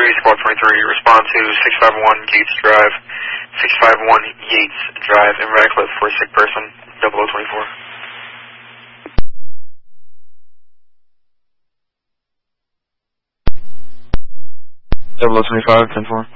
Squad 23, respond to 651 Yates Drive, 651 Yates Drive in Radcliffe for a sick person, 0024. 0025, 10-4.